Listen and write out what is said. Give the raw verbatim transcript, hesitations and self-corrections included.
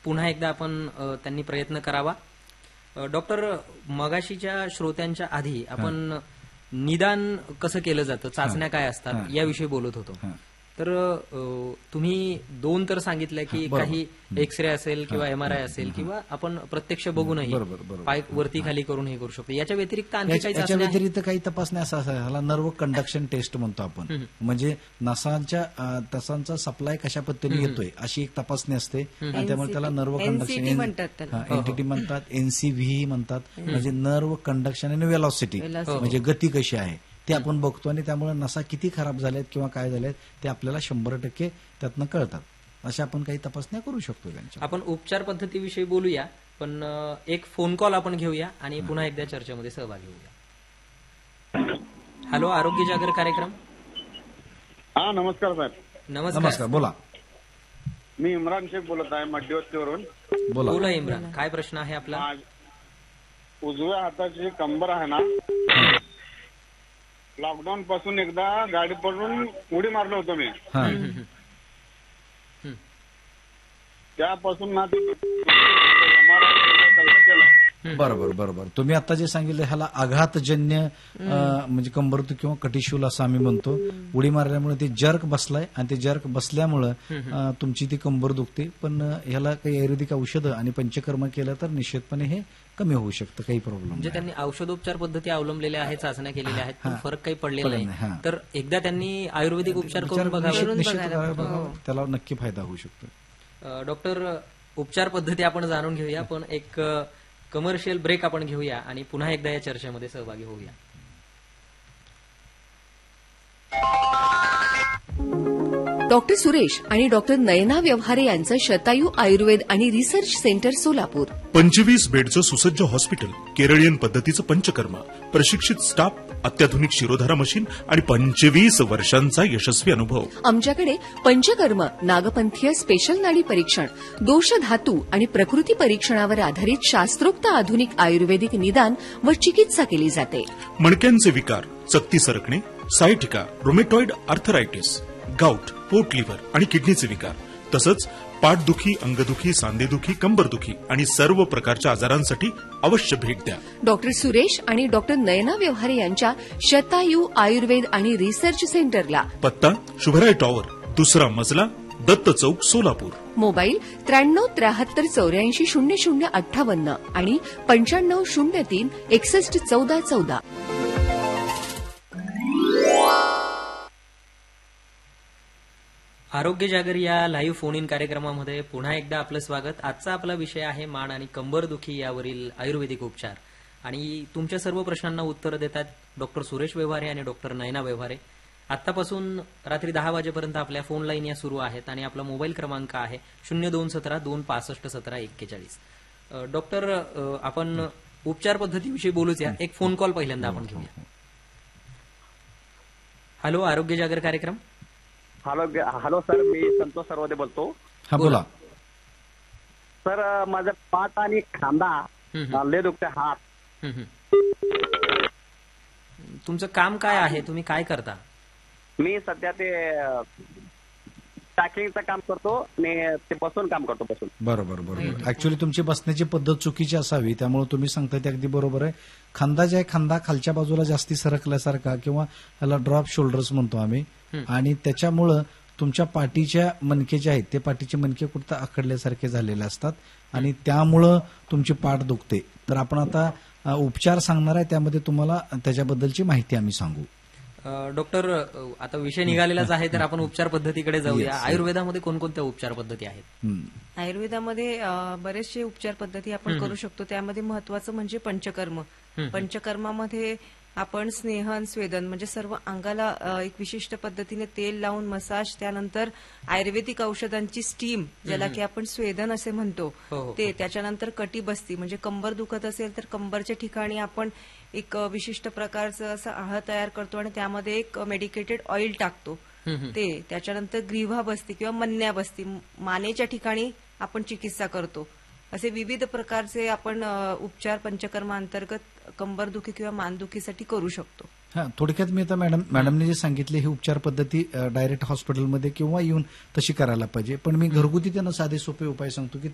पुन्हा एकदा आपण अ, त्यांनी प्रयत्न करावा. अ, डॉक्टर, मगाशीच्या श्रोत्यांच्या आधी आपण निदान कसं केलं जातं, चाचण्या काय असतात याविषयी बोलत होतो. तर अ, तुम्ही दोन तर सांगितलं की काही एक्स रे असेल किंवा एमआरआय असेल किंवा आपण प्रत्यक्ष बघूनही पाय वरती खाली करून हे करू शकतो. याच्या व्यतिरिक्त आणखी काही याच्या व्यतिरिक्त काही तपासण्या असं ह्याला नर्व कंडक्शन टेस्ट म्हणतो आपण. म्हणजे नसांच्या अ, नसांचा सप्लाय कशा पद्धतीने येतोय अशी एक तपासणी असते आणि त्यामुळे त्याला नर्व कंडक्शन एनटीटी म्हणतात, एनसीव्ही म्हणतात. म्हणजे नर्व कंडक्शन आणि वेलॉसिटी म्हणजे गती कशी आहे ते आपण बघतो आणि त्यामुळे नसा किती खराब झाल्यात किंवा काय झाल्यात ते आपल्याला शंभर टक्के त्यातनं कळतात. अशा आपण काही तपासण्या करू शकतो त्यांच्या. आपण उपचार पद्धतीविषयी बोलूया, पण अ, एक फोन कॉल आपण घेऊया आणि पुन्हा एकदा चर्चेमध्ये सहभागी होऊया. हॅलो, आरोग्य जागर कार्यक्रम. हा, नमस्कार साहेब. नमस्कार. नमस्कार, बोला. मी इम्रान शेख बोलत आहे मध्यवस्तीवरून. बोला बोला इम्रान, काय प्रश्न आहे आपला? आज उजव्या हाताची कंबर आहे ना, लॉकडाऊन पासून एकदा गाडी पडून उडी मारलो होतो मी. त्यापासून ना ते बरोबर बरोबर तुम्ही आता जे सांगितलं ह्याला आघातजन्य अ, म्हणजे कंबरदुखी किंवा कटिशूल असं आम्ही म्हणतो. उडी मारल्यामुळे ते जर्क बसलाय आणि ते जर्क बसल्यामुळं अ, तुमची ती कंबर दुखते. पण अ, ह्याला काही आयुर्वेदिक औषधं आणि पंचकर्म केलं तर निश्चितपणे हे कमी होऊ शकतं, काही प्रॉब्लेम म्हणजे त्यांनी औषधोपचार पद्धती अवलंबलेल्या आहेत, चाचण्या केलेल्या आहेत, पण फरक काही पडलेला पडला नाही. नाही. तर एकदा त्यांनी आयुर्वेदिक उपचार करून बघावे. निश्चित बघावं, त्याला नक्की फायदा होऊ शकतो. अ, डॉक्टर, उपचार पद्धती आपण जाणून घेऊया, पण एक कमर्शियल ब्रेक आपण घेऊया आणि पुन्हा एकदा या चर्चेमध्ये सहभागी होऊया. डॉक्टर सुरेश आणि डॉक्टर नयना व्यवहारे यांचं शतायू आयुर्वेद आणि रिसर्च सेंटर सोलापूर. पंचवीस बेडचं सुसज्ज हॉस्पिटल, केरळियन पद्धतीचं पंचकर्म, प्रशिक्षित स्टाफ, अत्याधुनिक शिरोधारा मशीन आणि पंचवीस वर्षांचा यशस्वी अनुभव. आमच्याकडे पंचकर्म, नागपंथीय स्पेशल नाडी परीक्षण, दोष धातू आणि प्रकृती परीक्षणावर आधारित शास्त्रोक्त आधुनिक आयुर्वेदिक निदान व चिकित्सा केली जाते. मणक्यांचे विकार, चकती सरकणे, सायटिका, रुमेटॉइड आर्थरायटिस, गाऊट, पोट लिव्हर आणि किडनीचे विकार, तसंच पाठदुखी, अंगदुखी, सांधेदुखी, कंबरदुखी आणि सर्व प्रकारच्या आजारांसाठी अवश्य भेट द्या. डॉक्टर सुरेश आणि डॉक्टर नयना व्यवहारे यांच्या शतायू आयुर्वेद आणि रिसर्च सेंटरला. पत्ता शुभराय टॉवर, दुसरा मजला, दत्त चौक, सोलापूर. मोबाईल त्र्याण्णव त्र्याहत्तर चौऱ्याऐंशी शून्य शून्य अठ्ठावन्न आणि पंच्याण्णव शून्य तीन एकसष्ट चौदा चौदा. आरोग्य जागर या लाईव्ह फोन इन कार्यक्रमामध्ये पुन्हा एकदा आपलं स्वागत. आजचा आपला विषय आहे मान आणि कंबरदुखी यावरील आयुर्वेदिक उपचार आणि तुमच्या सर्व प्रश्नांना उत्तर देतात डॉक्टर सुरेश व्यवहारे आणि डॉक्टर नयना व्यवहारे. आतापासून रात्री दहा वाजेपर्यंत आपल्या फोन लाईन या सुरू आहेत आणि आपला मोबाईल क्रमांक आहे शून्य दोन सतरा दोन पासष्ट सतरा एक्केचाळीस. डॉक्टर, आपण उपचार पद्धतीविषयी बोलूच या. एक फोन कॉल पहिल्यांदा आपण घेऊया. हॅलो, आरोग्य जागर कार्यक्रम. हॅलो हॅलो सर, मी संतोष सरवदे बोलतो. हा, बोला. सर, माझा पाठ आणि खांदा लय दुखते, हात. तुमचं काम काय आहे, तुम्ही काय करता? मी सध्या ते पॅकिंगचं काम करतो आणि ते बसून काम करतो, बसून. बरोबर बरोबर ऍक्च्युली तुमची बसण्याची पद्धत चुकीची असावी, त्यामुळे तुम्ही सांगताय ते अगदी बरोबर आहे. खांदा जे आहे, खांदा खालच्या बाजूला जास्ती सरकल्यासारखा किंवा याला ड्रॉप शोल्डर्स म्हणतो आम्ही, आणि त्याच्यामुळं तुमच्या पाठीच्या मणके जे आहेत ते पाठीचे मणके कुठं आखडल्यासारखे झालेले असतात आणि त्यामुळं तुमची पाठ दुखते. तर आपण आता उपचार सांगणार आहे, त्यामध्ये तुम्हाला त्याच्याबद्दलची माहिती आम्ही सांगू. डॉक्टर, आता विषय निघालेलाच आहे तर आपण उपचार पद्धतीकडे जाऊया. आयुर्वेदामध्ये कोणकोणत्या उपचार पद्धती आहेत? आयुर्वेदामध्ये बरेचसे उपचार पद्धती आपण करू शकतो. त्यामध्ये महत्वाचं म्हणजे पंचकर्म. पंचकर्मामध्ये आपण स्नेहन, स्वेदन म्हणजे सर्व अंगाला एक विशिष्ट पद्धतीने तेल लावून मसाज, त्यानंतर आयुर्वेदिक औषधांची स्टीम ज्याला की आपण स्वेदन असे म्हणतो ते, त्याच्यानंतर कटिबस्ती म्हणजे कंबर दुखत असेल तर कंबरच्या ठिकाणी आपण एक विशिष्ट प्रकारचं असं आह तयार करतो आणि त्यामध्ये एक मेडिकेटेड ऑइल टाकतो ते. त्याच्यानंतर ग्रीव्हा बस्ती किंवा मन्या बस्ती, मानेच्या ठिकाणी आपण चिकित्सा करतो. असे विविध प्रकारचे आपण उपचार पंचकर्मांतर्गत कंबरदुखी किंवा मानदुखीसाठी करू शकतो. हा, थोडक्यात मी आता मॅडम मॅडमने जे सांगितले ही उपचार पद्धती डायरेक्ट हॉस्पिटलमध्ये किंवा येऊन तशी करायला पाहिजे, पण मी घरगुती त्यांना साधे सोपे उपाय सांगतो की